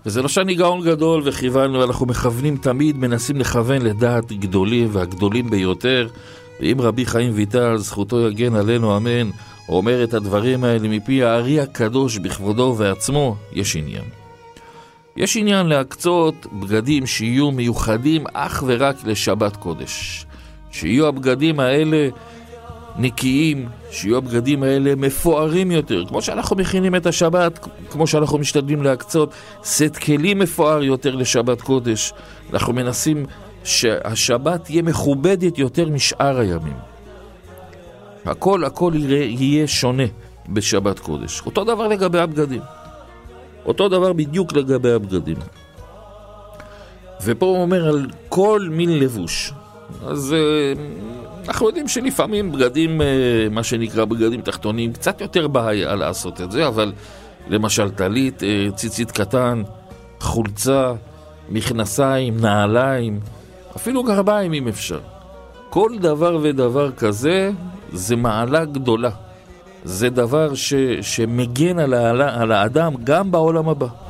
וזה לא שאני גאון גדול וכיוונו, אנחנו מכוונים תמיד, מנסים לכוון לדעת גדולים והגדולים ביותר. ואם רבי חיים ויטל, זכותו יגן עלינו אמן, אומר את הדברים האלה מפי הארי הקדוש בכבודו ובעצמו, יש עניין. יש עניין להקצות בגדים שיהיו מיוחדים אך ורק לשבת קודש. שיהיו הבגדים האלה נקיים, שיהיו הבגדים האלה מפוארים יותר, כמו שאנחנו מכינים את השבת, כמו שאנחנו משתדלים להקצות סט כלים מפואר יותר לשבת קודש. אנחנו מנסים שהשבת תהיה מכובדת יותר משאר הימים. הכל יהיה שונה בשבת קודש. אותו דבר לגבי הבגדים. אותו דבר בדיוק לגבי הבגדים. ופה הוא אומר על כל מין לבוש. אז אנחנו יודעים שלפעמים בגדים, מה שנקרא בגדים תחתונים, קצת יותר בעיה לעשות את זה, אבל למשל טלית, ציצית קטן, חולצה, מכנסיים, נעליים, אפילו גרביים אם אפשר. כל דבר ודבר כזה זה מעלה גדולה. זה דבר שמגן על האדם גם בעולם הבא.